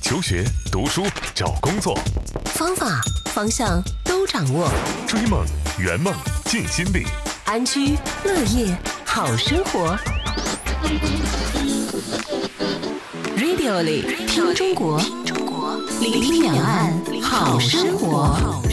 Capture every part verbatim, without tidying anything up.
求学、读书、找工作， 方法、方向都掌握。 追梦、圆梦、尽心力， 安居乐业，好生活。Radio 里听中国，聆听两岸好生活。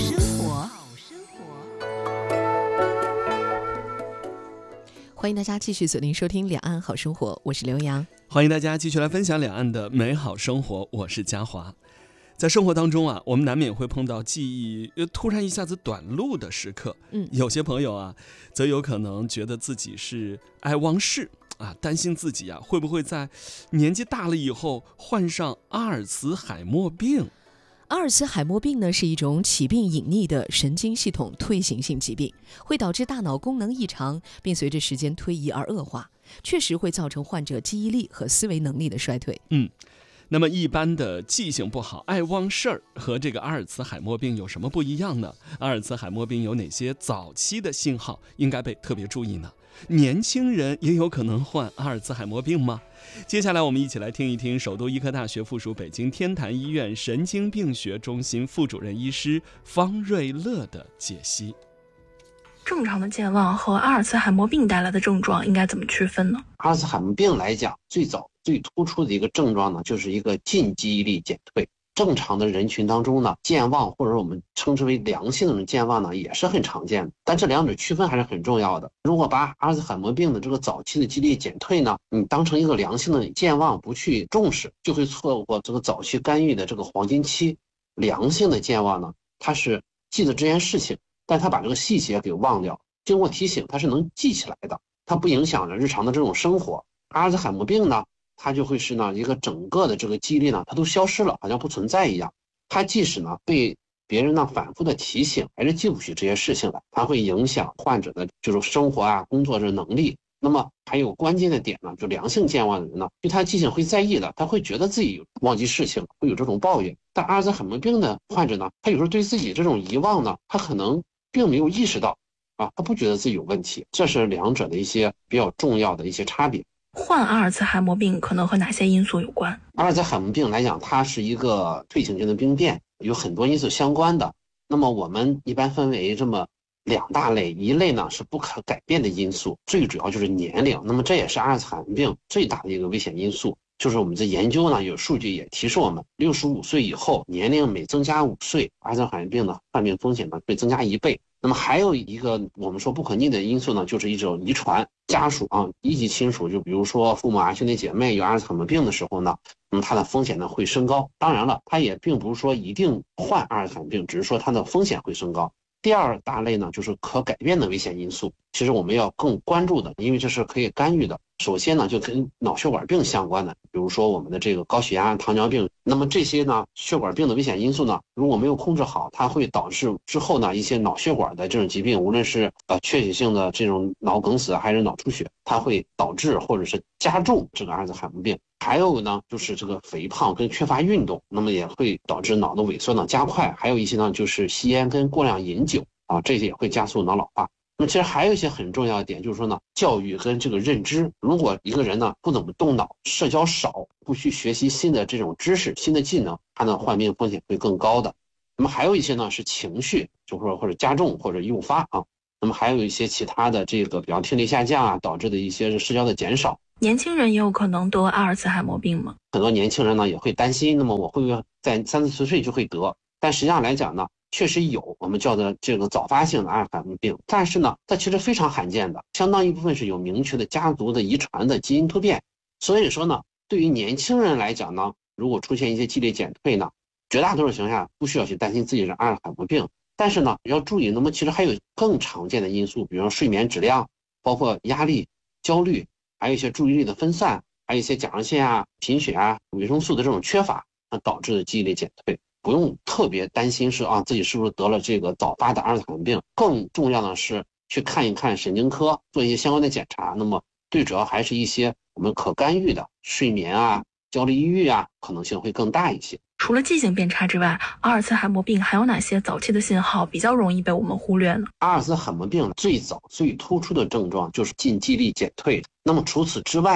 欢迎大家继续锁定收听《两岸好生活》，我是刘洋。 欢迎大家继续来分享两岸的美好生活，我是嘉华。在生活当中啊，我们难免会碰到记忆突然一下子短路的时刻。嗯，有些朋友啊，则有可能觉得自己是爱忘事啊，担心自己啊会不会在年纪大了以后患上阿尔茨海默病。 阿尔茨海默病呢是一种起病隐匿的神经系统退行性疾病，会导致大脑功能异常，并随着时间推移而恶化，确实会造成患者记忆力和思维能力的衰退。 嗯，那么一般的记性不好、爱忘事儿和这个阿尔茨海默病有什么不一样呢？阿尔茨海默病有哪些早期的信号应该被特别注意呢？年轻人也有可能患阿尔茨海默病吗？接下来我们一起来听一听首都医科大学附属北京天坛医院神经病学中心副主任医师方瑞乐的解析。 正常的健忘和阿尔茨海默病带来的症状应该怎么区分呢？ 阿尔茨海默病来讲，最早最突出的一个症状呢，就是一个近记忆力减退。正常的人群当中呢，健忘或者我们称之为良性的健忘呢，也是很常见的。但这两者区分还是很重要的。如果把阿尔茨海默病的这个早期的记忆力减退呢，你当成一个良性的健忘不去重视，就会错过这个早期干预的这个黄金期。良性的健忘呢，它是记得这件事情，但它把这个细节给忘掉，经过提醒它是能记起来的，它不影响着日常的这种生活。阿尔茨海默病呢，它就会是呢一个整个的这个记忆力呢，它都消失了，好像不存在一样。它即使呢被别人呢反复的提醒，还是记不起这些事情来，它会影响患者的就是生活啊、工作的能力。那么还有关键的点呢，就良性健忘的人呢，对他记性会在意的，他会觉得自己忘记事情，会有这种抱怨。但阿尔茨海默病的患者呢，他有时候对自己这种遗忘呢，他可能并没有意识到啊，他不觉得自己有问题。这是两者的一些比较重要的一些差别。 患阿尔茨海默病可能和哪些因素有关？ 阿尔茨海默病来讲，它是一个退行性的病变，有很多因素相关的。那么我们一般分为这么两大类，一类呢是不可改变的因素，最主要就是年龄。那么这也是阿尔茨海默病最大的一个危险因素，就是我们的研究呢有数据也提示我们，六十五岁以后年龄每增加五岁，阿尔茨海默病的患病风险呢会增加一倍。那么还有一个我们说不可逆的因素呢，就是一种遗传，家属啊，一级亲属，就比如说父母啊、兄弟姐妹有阿尔茨海默病的时候呢，那么它的风险呢会升高。当然了，它也并不是说一定患阿尔茨海默病，只是说它的风险会升高。第二大类呢，就是可改变的危险因素，其实我们要更关注的，因为这是可以干预的。首先呢，就跟脑血管病相关的，比如说我们的这个高血压、糖尿病。那么这些呢，血管病的危险因素呢，如果没有控制好，它会导致之后呢一些脑血管的这种疾病，无论是呃缺血性的这种脑梗死还是脑出血，它会导致或者是加重这个阿尔茨海默病。还有呢，就是这个肥胖跟缺乏运动，那么也会导致脑的萎缩呢加快。还有一些呢，就是吸烟跟过量饮酒啊，这些也会加速脑老化。那么其实还有一些很重要的点，就是说呢，教育跟这个认知。如果一个人呢不怎么动脑，社交少，不去学习新的这种知识、新的技能，他呢患病风险会更高的。那么还有一些呢是情绪，就是说或者加重或者诱发啊。那么还有一些其他的这个，比方听力下降啊，导致的一些社交的减少。 年轻人也有可能得阿尔茨海默病吗？ 很多年轻人呢也会担心，那么我会不会在三四十岁就会得？但实际上来讲呢，确实有我们叫做这个早发性的阿尔茨海默病，但是呢，它其实非常罕见的，相当一部分是有明确的家族的遗传的基因突变。所以说呢，对于年轻人来讲呢，如果出现一些记忆力减退呢，绝大多数情况下不需要去担心自己是阿尔茨海默病。但是呢，要注意，那么其实还有更常见的因素，比如说睡眠质量，包括压力、焦虑，还有一些注意力的分散，还有一些甲状腺啊、贫血啊、维生素的这种缺乏，那导致的记忆力减退。不用特别担心是啊自己是不是得了这个早发的阿尔茨海默病，更重要的是去看一看神经科，做一些相关的检查。那么最主要还是一些我们可干预的睡眠啊、焦虑抑郁啊，可能性会更大一些。 除了记性变差之外，阿尔茨海默病还有哪些早期的信号比较容易被我们忽略呢？ 阿尔茨海默病最早最突出的症状就是近记忆力减退。那么除此之外呢，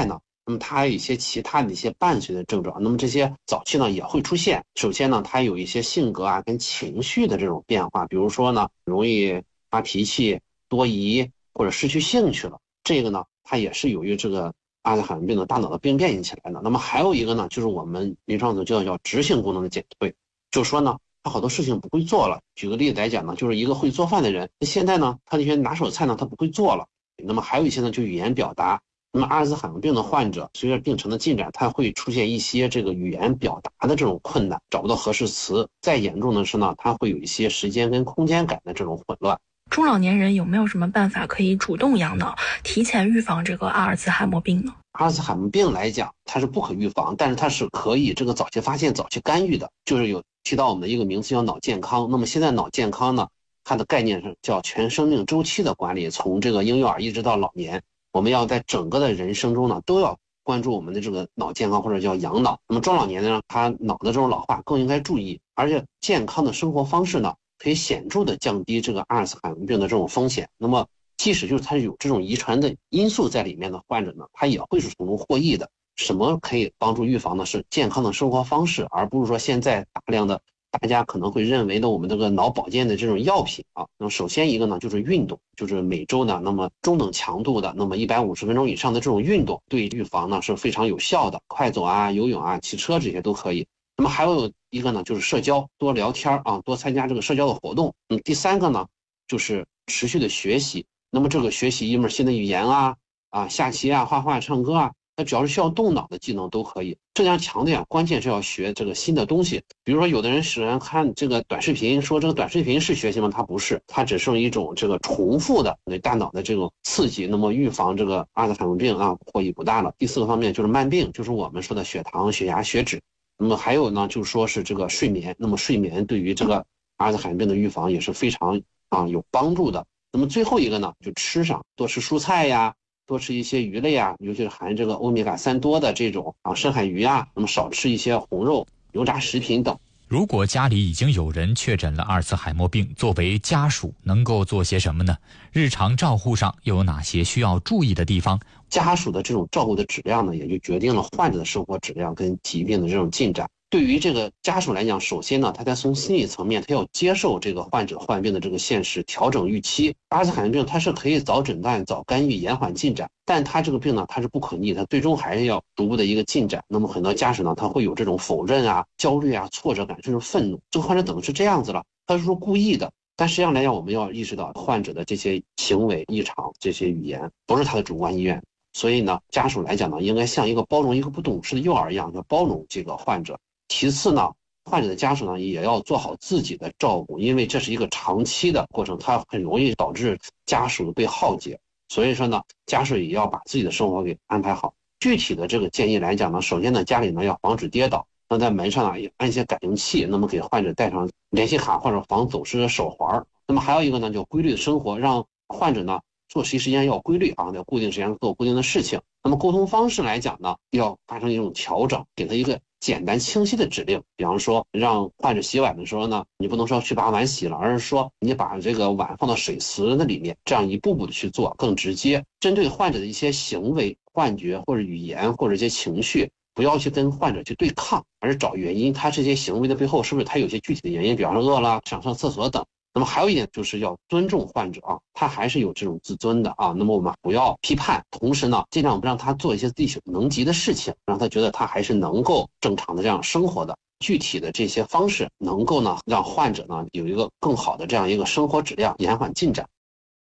那么它还有一些其他的一些伴随的症状，那么这些早期呢也会出现。首先呢，它有一些性格啊跟情绪的这种变化，比如说呢容易发脾气、多疑或者失去兴趣了，这个呢它也是由于这个阿兹海默病的大脑的病变引起来的。那么还有一个呢，就是我们临床组叫叫执行功能的减退，就是说呢他好多事情不会做了。举个例子来讲呢，就是一个会做饭的人，现在呢他那些拿手菜呢他不会做了。那么还有一些呢就语言表达，那么阿尔兹海默病的患者随着病程的进展，他会出现一些这个语言表达的这种困难，找不到合适词。再严重的是呢，他会有一些时间跟空间感的这种混乱。 中老年人有没有什么办法可以主动养脑，提前预防这个阿尔兹海默病呢？ 阿尔兹海默病来讲，它是不可预防，但是它是可以这个早期发现、早期干预的。就是有提到我们的一个名词叫脑健康。那么现在脑健康呢，它的概念是叫全生命周期的管理，从这个婴幼儿一直到老年，我们要在整个的人生中呢，都要关注我们的这个脑健康，或者叫养脑。那么中老年呢，他脑的这种老化更应该注意，而且健康的生活方式呢，可以显著的降低这个阿尔茨海默病的这种风险。那么即使就是他有这种遗传的因素在里面的患者呢，他也会是从中获益的。什么可以帮助预防呢？是健康的生活方式，而不是说现在大量的大家可能会认为的我们这个脑保健的这种药品啊。那么首先一个呢就是运动，就是每周呢那么中等强度的那么一百五十分钟以上的这种运动，对预防呢是非常有效的。快走啊、游泳啊、骑车这些都可以。那么还有一个呢就是社交，多聊天啊，多参加这个社交的活动。嗯，第三个呢就是持续的学习。那么这个学习一门新的语言啊、啊下棋啊、画画、唱歌啊，那只要是需要动脑的技能都可以。这样强调，关键是要学这个新的东西。比如说有的人喜欢看这个短视频，说这个短视频是学习吗？它不是，它只是一种这个重复的对大脑的这种刺激。那么预防这个阿兹海默病啊，获益不大了。第四个方面就是慢病，就是我们说的血糖、血压、血脂。那么还有呢，就是说是这个睡眠。那么睡眠对于这个阿兹海默病的预防也是非常啊有帮助的。那么最后一个呢，就吃上，多吃蔬菜呀，多吃一些鱼类啊，尤其是含这个欧米伽三多的这种啊深海鱼啊，那么少吃一些红肉、油炸食品等。 如果家里已经有人确诊了阿尔茨海默病，作为家属能够做些什么呢？日常照护上又有哪些需要注意的地方？ 家属的这种照顾的质量呢，也就决定了患者的生活质量跟疾病的这种进展。对于这个家属来讲，首先呢，他在从心理层面，他要接受这个患者患病的这个现实，调整预期。阿尔茨海默病它是可以早诊断、早干预、延缓进展，但它这个病呢，它是不可逆，它最终还是要逐步的一个进展。那么很多家属呢，他会有这种否认啊、焦虑啊、挫折感，甚至愤怒。这个患者怎么是这样子了？他是说故意的。但实际上来讲，我们要意识到患者的这些行为异常、这些语言不是他的主观意愿。所以呢，家属来讲呢，应该像一个包容一个不懂事的幼儿一样，要包容这个患者。其次呢，患者的家属呢也要做好自己的照顾，因为这是一个长期的过程，它很容易导致家属被耗竭。所以说呢，家属也要把自己的生活给安排好。具体的这个建议来讲呢，首先呢，家里呢要防止跌倒，那在门上啊也安一些感应器，那么给患者带上联系卡或者防走失的手环。那么还有一个呢，就规律的生活，让患者呢作息时间要规律啊，在固定时间做固定的事情。那么沟通方式来讲呢，要发生一种调整，给他一个简单清晰的指令。比方说，让患者洗碗的时候呢，你不能说去把碗洗了，而是说你把这个碗放到水池的里面，这样一步步的去做，更直接。针对患者的一些行为、幻觉或者语言或者一些情绪，不要去跟患者去对抗，而是找原因，他这些行为的背后是不是他有些具体的原因，比方说饿了、想上厕所等。那么还有一点就是要尊重患者啊，他还是有这种自尊的啊。那么我们不要批判，同时呢，尽量不让他做一些自己能及的事情，让他觉得他还是能够正常的这样生活的。具体的这些方式能够呢，让患者呢有一个更好的这样一个生活质量，延缓进展。